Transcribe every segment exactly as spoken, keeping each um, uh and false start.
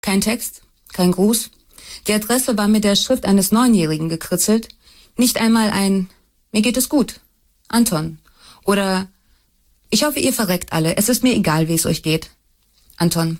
Kein Text, kein Gruß. Die Adresse war mit der Schrift eines Neunjährigen gekritzelt. Nicht einmal ein »Mir geht es gut, Anton« oder »Ich hoffe, ihr verreckt alle. Es ist mir egal, wie es euch geht, Anton«.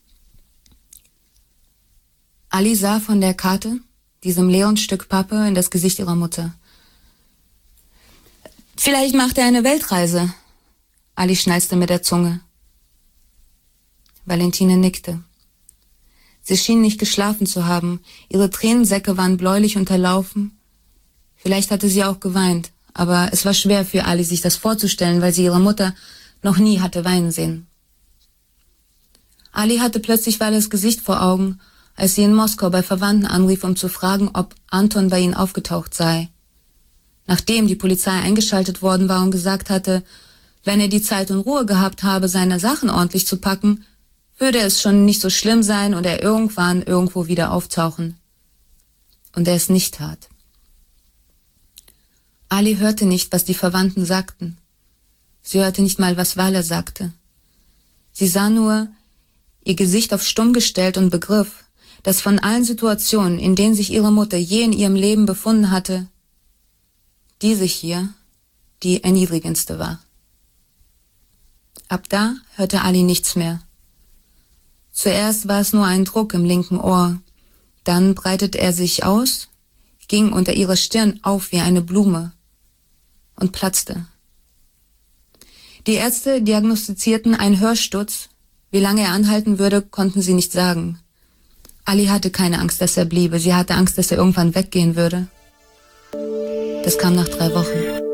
Ali sah von der Karte, diesem leeren Stück Pappe, in das Gesicht ihrer Mutter. »Vielleicht macht er eine Weltreise«, Ali schnalzte mit der Zunge. Valentine nickte. Sie schien nicht geschlafen zu haben. Ihre Tränensäcke waren bläulich unterlaufen. Vielleicht hatte sie auch geweint, aber es war schwer für Ali, sich das vorzustellen, weil sie ihre Mutter noch nie hatte weinen sehen. Ali hatte plötzlich Valles Gesicht vor Augen, als sie in Moskau bei Verwandten anrief, um zu fragen, ob Anton bei ihnen aufgetaucht sei. Nachdem die Polizei eingeschaltet worden war und gesagt hatte, wenn er die Zeit und Ruhe gehabt habe, seine Sachen ordentlich zu packen, würde es schon nicht so schlimm sein und er irgendwann irgendwo wieder auftauchen. Und er es nicht tat. Ali hörte nicht, was die Verwandten sagten. Sie hörte nicht mal, was Walle sagte. Sie sah nur, ihr Gesicht auf stumm gestellt und begriff, dass von allen Situationen, in denen sich ihre Mutter je in ihrem Leben befunden hatte, diese hier die erniedrigendste war. Ab da hörte Ali nichts mehr. Zuerst war es nur ein Druck im linken Ohr, dann breitete er sich aus, ging unter ihrer Stirn auf wie eine Blume und platzte. Die Ärzte diagnostizierten einen Hörsturz. Wie lange er anhalten würde, konnten sie nicht sagen. Ali hatte keine Angst, dass er bliebe. Sie hatte Angst, dass er irgendwann weggehen würde. Das kam nach drei Wochen.